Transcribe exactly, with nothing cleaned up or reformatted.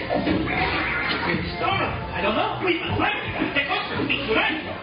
Storm? I don't know. We must find the coaster speaks to right.